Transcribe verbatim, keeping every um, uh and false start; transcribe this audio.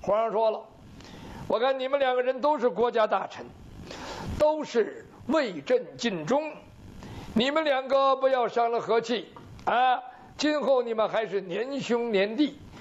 皇上说了，我看你们两个人都是国家大臣，都是为朕尽忠，你们两个不要伤了和气啊！今后你们还是年兄年弟，